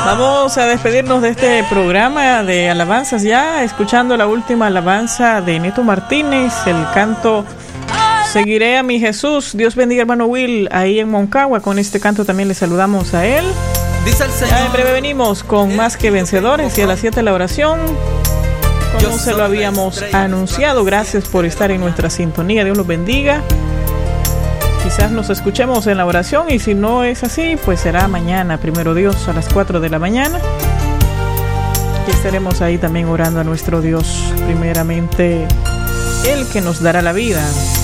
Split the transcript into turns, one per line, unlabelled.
Vamos a despedirnos de este programa de alabanzas ya, escuchando la última alabanza de Neto Martínez, el canto Seguiré a mi Jesús. Dios bendiga, hermano Will, ahí en Moncagua. Con este canto también le saludamos a él.
Dice el Señor,
ya en breve venimos con Más que Vencedores y a las 7 la oración, como se lo habíamos anunciado. Gracias por estar en nuestra sintonía. Dios los bendiga. Quizás nos escuchemos en la oración, y si no es así, pues será mañana, primero Dios, a las 4 de la mañana. Y estaremos ahí también orando a nuestro Dios, primeramente, el que nos dará la vida.